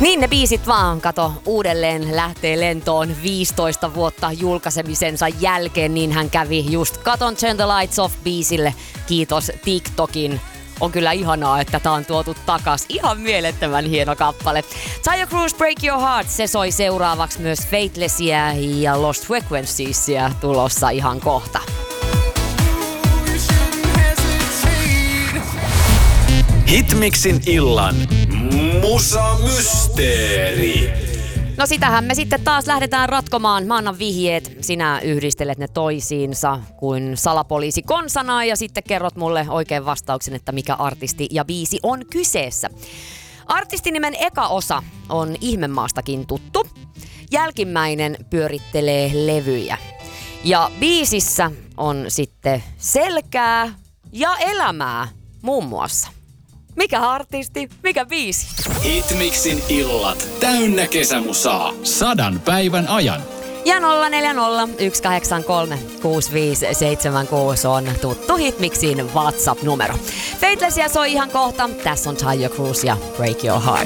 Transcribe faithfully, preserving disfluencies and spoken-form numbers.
Niin ne biisit vaan, kato, uudelleen lähtee lentoon viisitoista vuotta julkaisemisensa jälkeen, niin hän kävi just Katon Turn the Lights Off -biisille. Kiitos TikTokin. On kyllä ihanaa, että tää on tuotu takas. Ihan mielettömän hieno kappale. Taio Cruz, Break Your Heart, se soi seuraavaksi myös Faithlessia ja Lost Frequenciesia tulossa ihan kohta. Hitmixin illan Musa Mysteeri. No sitähän me sitten taas lähdetään ratkomaan. Mä annan vihjeet, sinä yhdistelet ne toisiinsa kuin salapoliisi konsana ja sitten kerrot mulle oikein vastauksen, että mikä artisti ja biisi on kyseessä. Artistinimen eka osa on Ihmemaastakin tuttu. Jälkimmäinen pyörittelee levyjä. Ja biisissä on sitten selkää ja elämää muun muassa. Mikä artisti? Mikä biisi? Hitmixin illat täynnä kesämusaa sadan päivän ajan. Ja nolla neljä nolla yksi kahdeksan kolme kuusi viisi seitsemän kuusi on tuttu Hitmixin WhatsApp-numero. Faithlessia soi ihan kohta. Tässä on Taio Cruz ja Break Your Heart.